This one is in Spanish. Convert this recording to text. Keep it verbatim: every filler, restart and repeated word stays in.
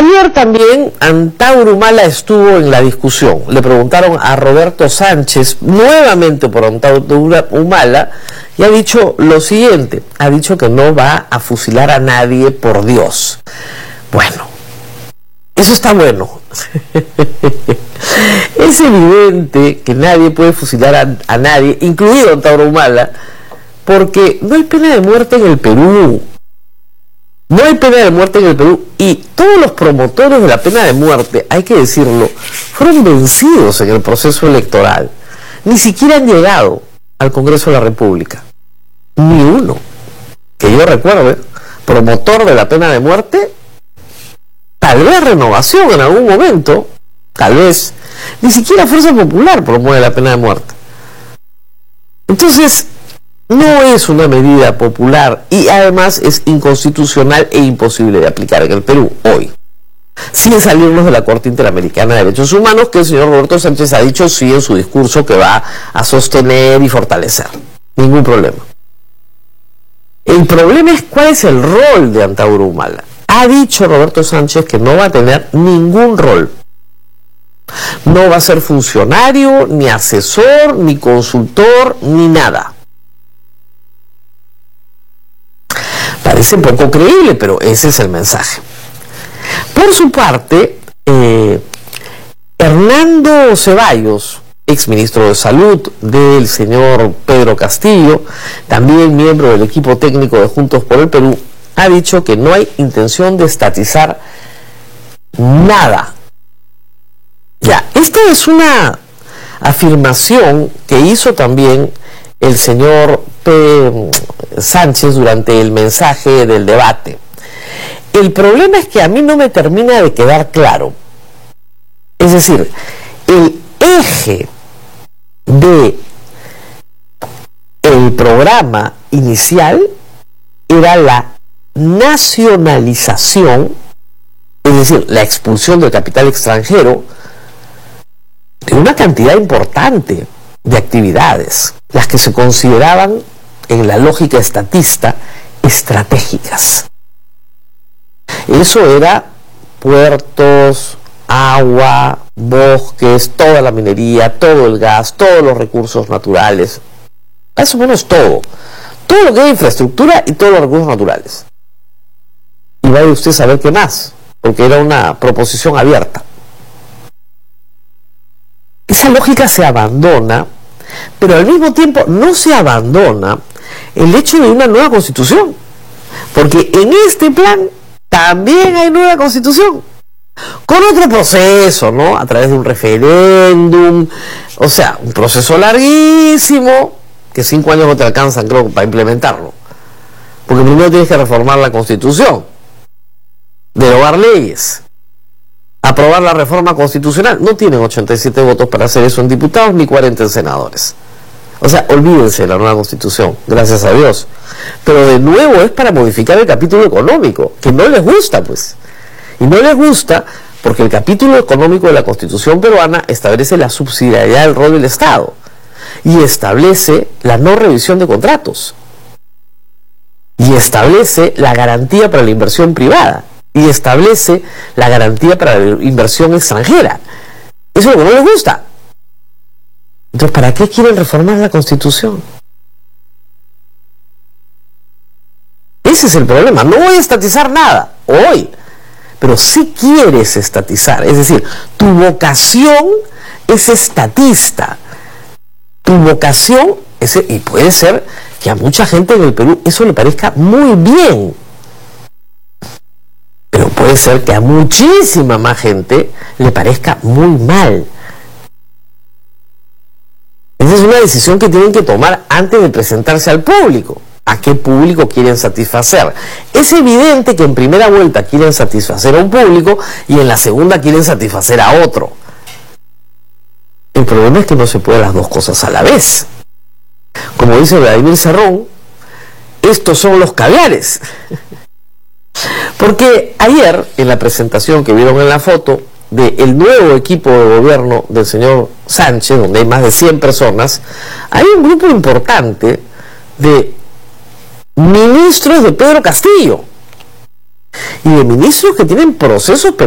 Ayer también Antauro Humala estuvo en la discusión. Le preguntaron a Roberto Sánchez, nuevamente por Antauro Humala, y ha dicho lo siguiente, ha dicho que no va a fusilar a nadie, por Dios. Bueno, eso está bueno. Es evidente que nadie puede fusilar a, a nadie, incluido Antauro Humala, porque no hay pena de muerte en el Perú. No hay pena de muerte en el Perú, y todos los promotores de la pena de muerte, hay que decirlo, fueron vencidos en el proceso electoral. Ni siquiera han llegado al Congreso de la República. Ni uno. Que yo recuerde, promotor de la pena de muerte, tal vez Renovación en algún momento, tal vez, ni siquiera Fuerza Popular promueve la pena de muerte. Entonces, no es una medida popular y además es inconstitucional e imposible de aplicar en el Perú hoy, sin salirnos de la Corte Interamericana de Derechos Humanos, que el señor Roberto Sánchez ha dicho sí en su discurso que va a sostener y fortalecer. Ningún problema. El problema es cuál es el rol de Antauro Humala. Ha dicho Roberto Sánchez que no va a tener ningún rol. No va a ser funcionario, ni asesor, ni consultor, ni nada. Parece poco creíble, pero ese es el mensaje. Por su parte, eh, Hernando Ceballos, exministro de Salud del señor Pedro Castillo, también miembro del equipo técnico de Juntos por el Perú, ha dicho que no hay intención de estatizar nada. Ya, esta es una afirmación que hizo también el señor P. Sánchez durante el mensaje del debate. El problema es que a mí no me termina de quedar claro. Es decir, el eje de el programa inicial era la nacionalización, es decir, la expulsión del capital extranjero de una cantidad importante de actividades, las que se consideraban en la lógica estatista estratégicas. Eso era puertos, agua, bosques, toda la minería, todo el gas, todos los recursos naturales, más o menos todo, todo lo que es infraestructura y todos los recursos naturales. Y vaya usted a saber qué más, porque era una proposición abierta. Esa lógica se abandona, pero al mismo tiempo no se abandona el hecho de una nueva constitución, porque en este plan también hay nueva constitución, con otro proceso, ¿no? A través de un referéndum, o sea, un proceso larguísimo, que cinco años no te alcanzan, creo, para implementarlo, porque primero tienes que reformar la constitución, derogar leyes, aprobar la reforma constitucional. No tienen ochenta y siete votos para hacer eso en diputados, ni cuarenta en senadores. O sea, olvídense de la nueva constitución, gracias a Dios. Pero de nuevo es para modificar el capítulo económico, que no les gusta, pues. Y no les gusta porque el capítulo económico de la Constitución peruana establece la subsidiariedad del rol del Estado y establece la no revisión de contratos y establece la garantía para la inversión privada y establece la garantía para la inversión extranjera. Eso es lo que no les gusta. Entonces, ¿para qué quieren reformar la Constitución? Ese es el problema. No voy a estatizar nada hoy, pero sí quieres estatizar. Es decir, tu vocación es estatista. Tu vocación es, y puede ser que a mucha gente en el Perú eso le parezca muy bien, pero puede ser que a muchísima más gente le parezca muy mal. Esa es una decisión que tienen que tomar antes de presentarse al público. ¿A qué público quieren satisfacer? Es evidente que en primera vuelta quieren satisfacer a un público y en la segunda quieren satisfacer a otro. El problema es que no se puede las dos cosas a la vez. Como dice Vladimir Cerrón, estos son los caviares. Porque ayer, en la presentación que vieron en la foto del nuevo equipo de gobierno del señor Sánchez, donde hay más de cien personas, hay un grupo importante de ministros de Pedro Castillo y de ministros que tienen procesos